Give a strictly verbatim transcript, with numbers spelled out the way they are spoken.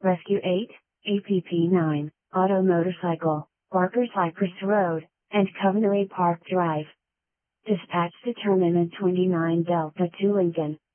Rescue eight, A P P nine, Auto Motorcycle, Barker Cypress Road, and Covenary Park Drive. Dispatch to Terminal twenty-nine Delta to Lincoln.